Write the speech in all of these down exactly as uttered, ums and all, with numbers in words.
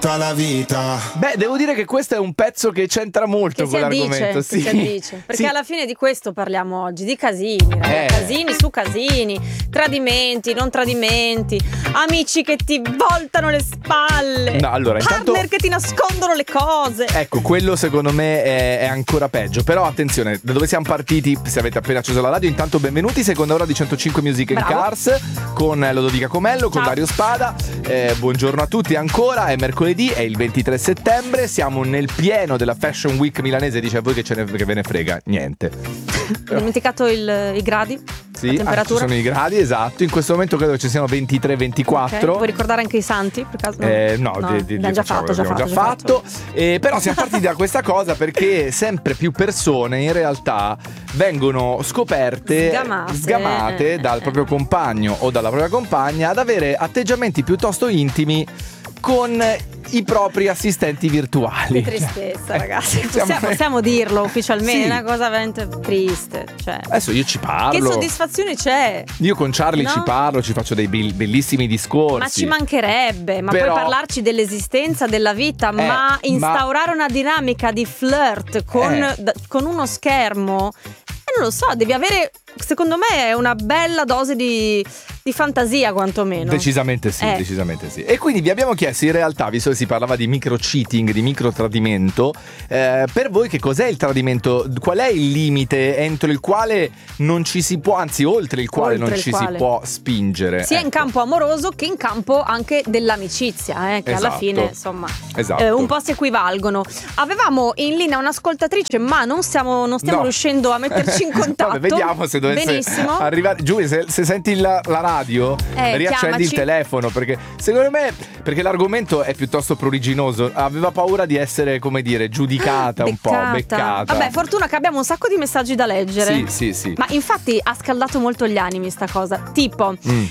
tutta la vita. Beh, devo dire che questo è un pezzo che c'entra molto Che con si addice, l'argomento. che Sì. si addice. Perché Sì. alla fine di questo parliamo oggi, di casini, raga. Eh. Casini su casini, tradimenti, non tradimenti, amici che ti voltano le spalle, No, allora, intanto- partner che ti nascondono le cose. Ecco, quello secondo me è, è ancora peggio. Però attenzione, da dove siamo partiti? Se avete appena acceso la radio, intanto benvenuti, seconda ora di centocinque Music and Bravo. Cars con Lodovica Comello, con Ciao. Dario Spada. Eh, buongiorno a tutti ancora, è mercoledì, è il ventitré settembre, siamo nel pieno della Fashion Week milanese. Dice a voi che, ce ne, che ve ne frega, niente. Ho dimenticato il, i gradi, Sì, la ah, ci temperatura. sono i gradi, esatto. In questo momento credo che ci siano ventitré ventiquattro. Ok, puoi ricordare anche i santi? Per caso? Eh, no, di- di- l'abbiamo già facciamo, fatto, già l'abbiamo fatto, già fatto. Eh, però siamo partiti da questa cosa perché sempre più persone in realtà vengono scoperte, Sgamate. sgamate Eh, dal eh. proprio compagno o dalla propria compagna ad avere atteggiamenti piuttosto intimi con i propri assistenti virtuali. Che tristezza, Eh, ragazzi. siamo- Possiamo, possiamo dirlo ufficialmente, Sì. è una cosa veramente triste. Cioè, Adesso io ci che parlo. soddisfazione c'è? Io con Charlie No? ci parlo, ci faccio dei be- bellissimi discorsi. Ma ci mancherebbe, ma Però- puoi parlarci dell'esistenza, della vita, ma instaurare una dinamica di flirt con, Eh. da- con uno schermo, eh, non lo so, devi avere, secondo me, è una bella dose di, di fantasia quantomeno. Decisamente sì, Eh. decisamente sì. E quindi vi abbiamo chiesto in realtà, visto che si parlava di micro cheating, di micro tradimento, eh, per voi che cos'è il tradimento? Qual è il limite entro il quale non ci si può, anzi oltre il quale Oltre non il ci quale. si può spingere? Sia in Ecco. campo amoroso che in campo anche dell'amicizia, eh, che alla Esatto. fine, insomma, Esatto. eh, un po' si equivalgono. Avevamo in linea un'ascoltatrice, ma non stiamo, non stiamo No. riuscendo a metterci in contatto. Vabbè, vediamo se dovesse Benissimo. arrivare. Giulia, se, se senti la, la radio, Eh, riaccendi chiamaci. il telefono. Perché secondo me, perché l'argomento è piuttosto pruriginoso. Aveva paura di essere, come dire, giudicata un po', beccata. Vabbè, fortuna che abbiamo un sacco di messaggi da leggere. Sì, sì, sì. Ma infatti ha scaldato molto gli animi sta cosa. Tipo, Mm.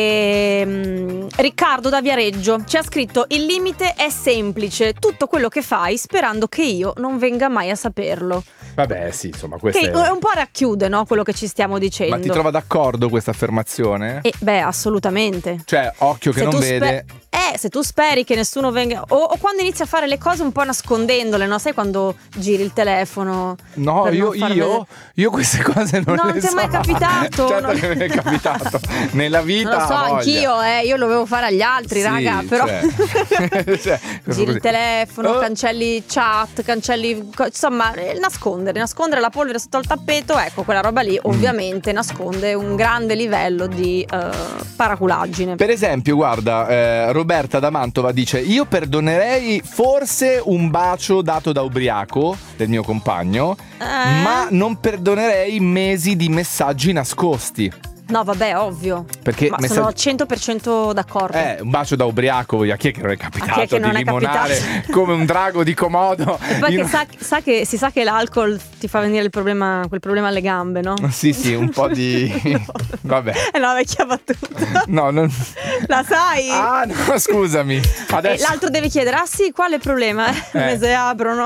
ehm, Riccardo da Viareggio ci ha scritto: il limite è semplice, tutto quello che fai sperando che io non venga mai a saperlo. Vabbè, sì, insomma, questo Che è. un po' racchiude, no, quello che ci stiamo dicendo. Ma ti trova d'accordo questa affermazione? E beh, assolutamente. Cioè, occhio che Se non tu vede. spe- Eh, se tu speri che nessuno venga, o, o quando inizi a fare le cose un po' nascondendole, no? Sai quando giri il telefono? No, per io, non far io, vedere- io queste cose non Non le ti è so. mai capitato? Certo No. che mi è capitato. Nella vita. Non lo so, ha voglia. anch'io, eh, io lo dovevo fare agli altri, Sì, raga, però cioè, cioè, giri il così. telefono, Oh. cancelli chat, cancelli co- insomma, eh, nascondere, nascondere la polvere sotto il tappeto, ecco, quella roba lì ovviamente nasconde un grande livello di eh, paraculaggine. Per esempio, guarda, eh, Roberta da Mantova dice: io perdonerei forse un bacio dato da ubriaco del mio compagno, Eh? ma non perdonerei mesi di messaggi nascosti. No, vabbè, ovvio. Perché Ma messaggi- sono cento per cento d'accordo. Eh, un bacio da ubriaco, a chi è che non è capitato A chi è che non di è limonare capitato? come un drago di Komodo? E poi in- che sa, sa che si sa che l'alcol ti fa venire il problema, quel problema alle gambe, no? Sì, sì, un po' di... Vabbè. È una vecchia battuta. No, non... La sai? Ah, no, scusami. E Adesso... l'altro deve chiedere: ah sì, quale problema? Il Eh. mese aprono.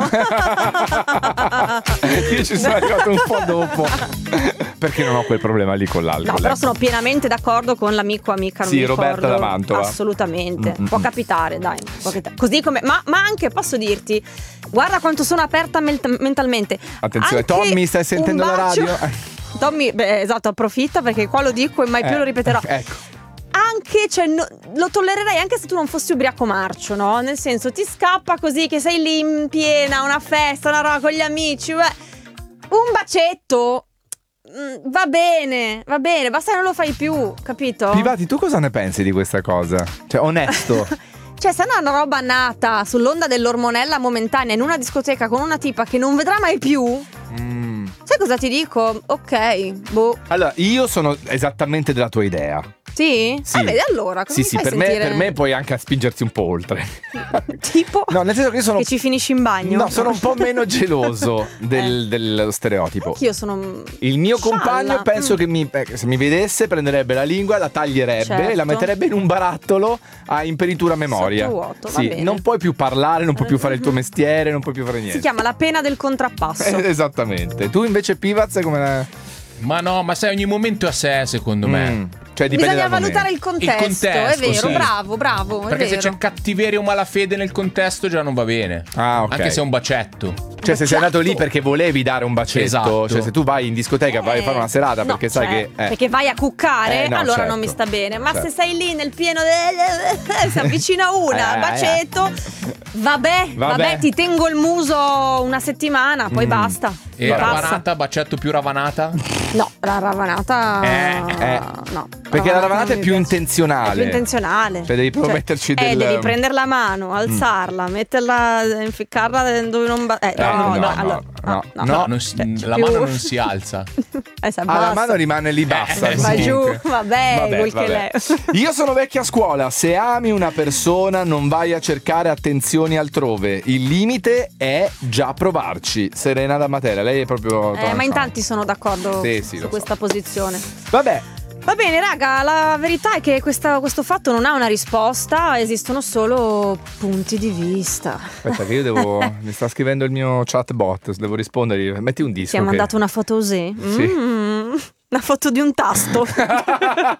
Io ci sono arrivato un po' dopo. Perché non ho quel problema lì con l'alcol. No, però ecco. sono pienamente d'accordo con l'amico amica. Non Sì, mi Roberta ricordo. da Mantova. Assolutamente. Mm-mm. Può capitare, dai. Può capitare. Così come. Ma, ma anche posso dirti: guarda quanto sono aperta ment- mentalmente. Attenzione, Anche Tommy, stai sentendo un la bacio- radio? Tommy, beh, esatto, approfitta perché qua lo dico e mai più Eh, lo ripeterò. Ecco. Anche, cioè, no- lo tollererei anche se tu non fossi ubriaco marcio, no? Nel senso, ti scappa così che sei lì in piena, una festa, una roba con gli amici. beh, Un bacetto. mm, Va bene, va bene, basta che non lo fai più, capito? Pivati, tu cosa ne pensi di questa cosa? Cioè, onesto. Cioè, se no è una roba nata sull'onda dell'ormonella momentanea in una discoteca con una tipa che non vedrà mai più. Mm. Sai cosa ti dico? Ok, boh. Allora, io sono esattamente della tua idea. Sì? Sì. Ah, vedi allora, cosa Sì, mi sì, fai per me, sentire? per me puoi anche spingerti un po' oltre. Tipo? No, nel senso che io sono... Che ci finisci in bagno? No, sono un po' meno geloso del, Eh. dello stereotipo. Anch'io sono... Il mio scialla. compagno penso Mm. che mi, eh, se mi vedesse prenderebbe la lingua, la taglierebbe Certo. e la metterebbe in un barattolo a imperitura memoria. Sottovuoto, va Sì, bene. non puoi più parlare, non puoi più fare il tuo mestiere, non puoi più fare niente. Si chiama la pena del contrappasso. Eh, esattamente. Tu invece Pivaz come la... Ma no, ma sai, ogni momento è a sé, secondo me. Mm. Cioè, dipende Bisogna dal valutare il momento. contesto, Il contesto, è vero, sì. bravo, bravo. è Perché se vero. c'è cattiveria o malafede nel contesto già non va bene. Ah, ok. Anche se è un bacetto. Cioè, se sei andato lì perché volevi dare un bacetto, Esatto. cioè se tu vai in discoteca vai a fare una serata Eh, perché no, sai cioè, che eh. perché vai a cuccare, Eh, no, allora certo. non mi sta bene. Ma Certo. se sei lì nel pieno de... si avvicina una, Eh, bacetto, vabbè, Vabbè. vabbè, ti tengo il muso una settimana, poi Mm. basta. E Mi passa. ravanata, bacetto più ravanata? No, la ravanata Eh, eh. no. Perché la ravanata non è mi più piace. intenzionale. È più intenzionale. Cioè, devi proprio metterci Eh, del- devi prendere la mano, alzarla, metterla, inficcarla dove non va. Eh, Eh, no, no, no, no, allora, no, no, No, non si- Cioè, la più- mano non si alza. Eh, si Ah, la abbassa. mano rimane lì bassa. Eh, Va giù, comunque. vabbè, Vabbè, quel che vabbè. l'è. Io sono vecchia scuola. Se ami una persona, non vai a cercare attenzioni altrove. Il limite è già provarci. Serena da Matera, lei è proprio. Eh, ma in tanti sono d'accordo Sì, sì, su lo questa posizione. Vabbè. Va bene, raga, la verità è che questa- questo fatto non ha una risposta, esistono solo punti di vista. Aspetta, che io devo. Mi sta scrivendo il mio chatbot. Devo rispondere. Metti un disco. Ti ha che- mandato una foto così? Sì. Mm, una foto di un tasto.